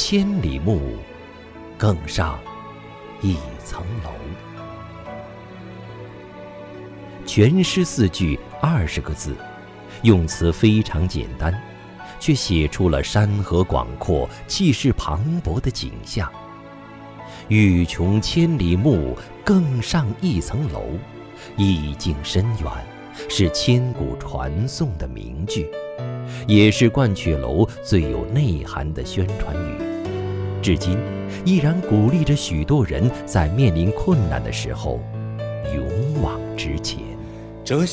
千里目，更上一层楼。全诗4句20个字，用词非常简单，却写出了山河广阔、气势磅礴的景象。欲穷千里目，更上一层楼，意境深远，是千古传颂的名句，也是鹳雀楼最有内涵的宣传语，至今依然鼓励着许多人在面临困难的时候勇往直前。 这